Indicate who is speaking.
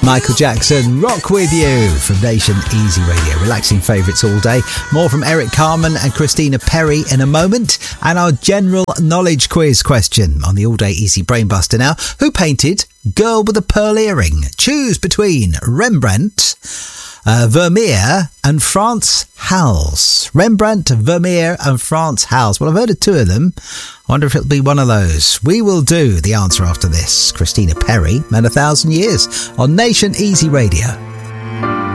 Speaker 1: Michael Jackson, Rock With You from Nation Easy Radio. Relaxing favourites all day. More from Eric Carmen and Christina Perry in a moment. And our general knowledge quiz question on the All Day Easy Brainbuster now. Who painted Girl with a Pearl Earring? Choose between Rembrandt, Vermeer and Frans Hals. Rembrandt, Vermeer and Frans Hals. Well, I've heard of two of them. I wonder if it'll be one of those. We will do the answer after this. Christina Perry and 1,000 Years on Nation Easy Radio.